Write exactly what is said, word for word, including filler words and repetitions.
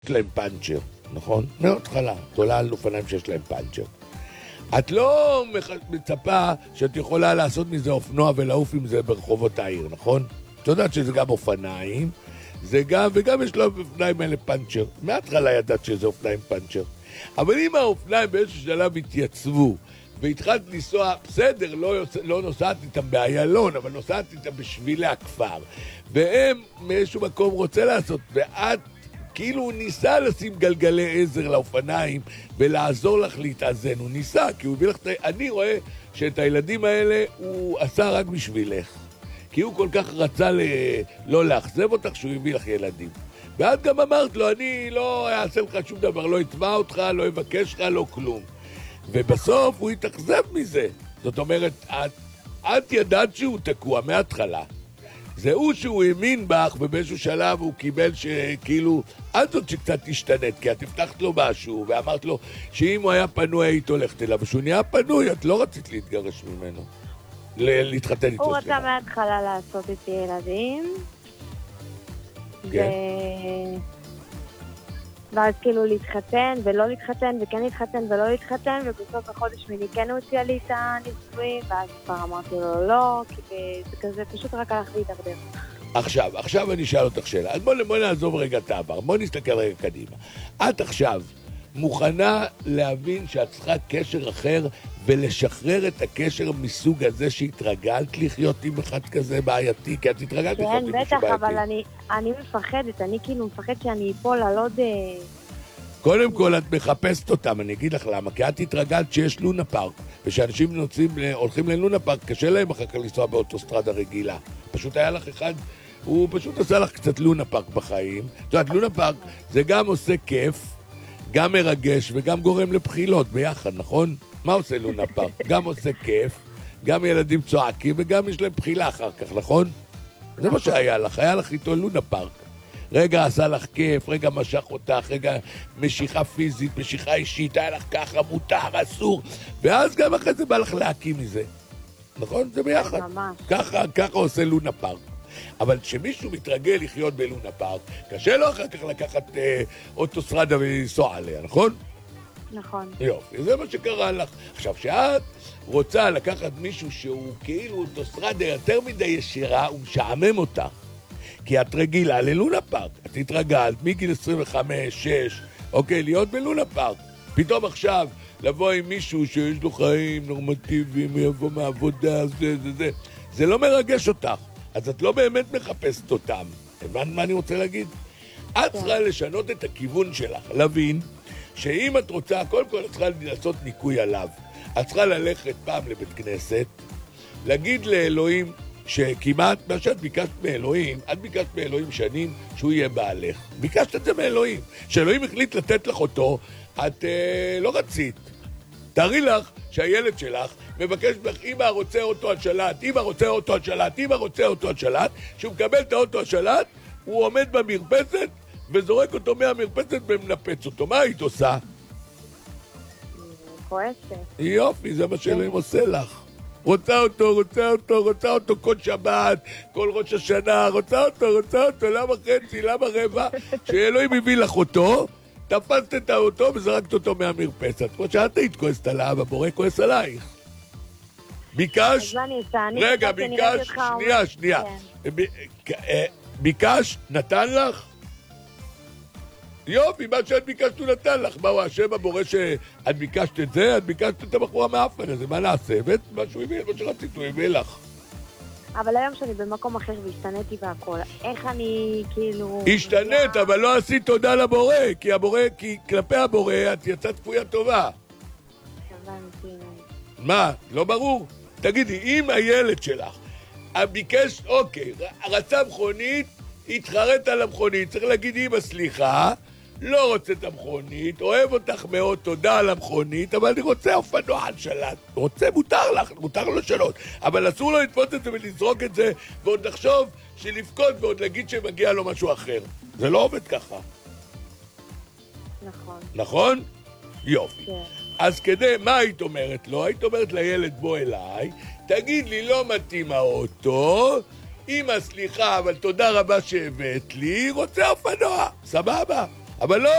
יש להם פאנצ'ר, נכון? מההתחלה, את עולה על אופניים שיש להם פאנצ'ר. את לא מצפה שאת יכולה לעשות מזה אופנוע ולעוף עם זה ברחובות העיר, נכון? את יודעת שזה גם אופניים, זה גם, וגם יש לו אופניים האלה פאנצ'ר. מההתחלה ידעת שזה אופניים פאנצ'ר. אבל אם האופניים באיזשהו שלב התייצבו, והתחלת לנסוע, בסדר, לא, יוצא, לא נוסעת איתם באיילון, אבל נוסעת איתם בשבילי הכפר. והם מאיזשהו מקום רוצה לעשות, ואת כאילו הוא ניסה לשים גלגלי עזר לאופניים ולעזור לך להתאזן. הוא ניסה, כי הוא הביא לך... אני רואה שאת הילדים האלה הוא עשה רק בשבילך. כי הוא כל כך רצה ל... לא לאכזב אותך שהוא הביא לך ילדים. ואת גם אמרת לו, אני לא אעשה לך שום דבר, לא אתבע אותך, לא אבקש לך, לא כלום. ובסוף הוא התאכזב מזה. זאת אומרת, את, את ידעת שהוא תקוע מההתחלה. זה הוא שהוא האמין בך, ובאיזשהו שלב הוא קיבל שכאילו, את זאת שקצת השתנית, כי את הבטחת לו משהו, ואמרת לו שאם הוא היה פנוי היית הולכת אליו, ושהוא נהיה פנוי, את לא רצית להתגרש ממנו, להתחתן איתו. הוא רצה מההתחלה לעשות איתי ילדים, כן. ו... ואז כאילו להתחתן ולא להתחתן, וכן להתחתן ולא להתחתן, ובסוף החודש מיני כן הוציאה לי את הנישואים, ואז כבר אמרתי לו לא, כי זה כזה פשוט רק הלך להתארדר. עכשיו, עכשיו אני אשאל אותך שאלה. אז בוא, בוא נעזוב רגע את העבר, בוא נסתכל רגע קדימה. את עכשיו מוכנה להבין שאת צריכה קשר אחר ולשחרר את הקשר מסוג הזה שהתרגלת לחיות עם אחד כזה בעייתי, כי את התרגלת לחיות עם כן, משהו בטח, בעייתי. אבל אני, אני מפחדת, אני כאילו מפחד שאני אפול על עוד... קודם כל את מחפשת אותם, אני אגיד לך למה, כי את התרגלת שיש לונה פארק, ושאנשים נוצאים, הולכים ללונה פארק, קשה להם אחר כך לנסוע באוטוסטרדה רגילה. פשוט היה לך אחד, הוא פשוט עשה לך קצת לונה פארק בחיים. זאת אומרת, לונה פארק זה גם עושה כיף, גם מרגש וגם גורם לבחילות ביחד, נכון? מה עושה לונה פארק? גם עושה כיף, גם ילדים צועקים וגם יש להם בחילה אחר כך, נכון? זה מה שהיה לך, היה לך איתו לונה פארק. רגע עשה לך כיף, רגע משך אותך, רגע משיכה פיזית, משיכה אישית, היה לך ככה, מותר, אסור, ואז גם אחרי זה בא לך להקים מזה. נכון? זה ביחד. ממש. ככה, ככה עושה לונה פארק. אבל כשמישהו מתרגל לחיות בלונה פארק, קשה לו אחר כך לקחת אה, אוטוסטרדה ולנסוע עליה, נכון? נכון. יופי, זה מה שקרה לך. עכשיו, שאת רוצה לקחת מישהו שהוא כאילו אוטוסטרדה יותר מדי ישירה, הוא משעמם אותך. כי את רגילה ללונה פארק. את התרגלת מגיל עשרים וחמש, שש, אוקיי, להיות בלונה פארק. פתאום עכשיו לבוא עם מישהו שיש לו חיים נורמטיביים, יבוא מהעבודה, זה, זה, זה. זה לא מרגש אותך. אז את לא באמת מחפשת אותם. הבנת מה אני רוצה להגיד? את צריכה לשנות את הכיוון שלך, להבין שאם את רוצה, קודם כל את צריכה לעשות ניקוי עליו. את צריכה ללכת פעם לבית כנסת, להגיד לאלוהים שכמעט מה שאת ביקשת מאלוהים, את ביקשת מאלוהים שנים שהוא יהיה בעלך. ביקשת את זה מאלוהים. שאלוהים החליט לתת לך אותו, את אה, לא רצית. תארי לך שהילד שלך מבקש ממך, אמא רוצה אוטו השלט, אמא רוצה אוטו השלט, אמא רוצה אוטו השלט, שהוא מקבל את האוטו השלט, הוא עומד במרפסת וזורק אותו מהמרפסת ומנפץ אותו. מה היית עושה? כועסת. יופי, זה מה שאלוהים עושה לך. רוצה אותו, רוצה אותו, רוצה אותו כל שבת, כל ראש השנה, רוצה אותו, רוצה אותו, למה חצי, למה רבע? שאלוהים הביא לך אותו, תפסת את האוטו וזרקת אותו מהמרפסת. כמו שאת היית כועסת עליו, הבורא כועס עלייך. ביקש, רגע, ביקש, שנייה, שנייה. ביקש, נתן לך? יופי, מה שאת ביקשת הוא נתן לך. מה הוא השם הבורא שאת ביקשת את זה? את ביקשת את הבחורה מהאפן הזה, מה נעשה? ומה שהוא הביא, מה שרצית, הוא הביא לך. אבל היום שאני במקום אחר והשתניתי והכל, איך אני כאילו... השתנית, אבל לא עשית תודה לבורא, כי הבורא, כי כלפי הבורא את יצאת כפויה טובה. מה? לא ברור? תגידי, אם הילד שלך ביקש, אוקיי, רצה מכונית, התחרט על המכונית, צריך להגיד, אמא סליחה, לא רוצה את המכונית, אוהב אותך מאוד, תודה על המכונית, אבל אני רוצה אופנוע על שלט. רוצה, מותר לך, מותר לו לשנות. אבל אסור לו לתפוס את זה ולזרוק את זה, ועוד לחשוב שלבכות ועוד להגיד שמגיע לו משהו אחר. זה לא עובד ככה. נכון. נכון? יופי. כן. אז כדי, מה היית אומרת לו? היית אומרת לילד, בוא אליי, תגיד לי, לא מתאים האוטו, אמא סליחה, אבל תודה רבה שהבאת לי, רוצה אופנוע, סבבה. אבל לא,